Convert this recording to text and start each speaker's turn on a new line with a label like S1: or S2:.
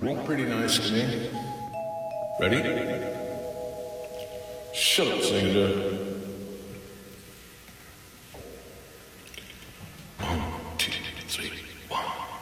S1: Pretty nice to me. Ready? Shut up, Xander.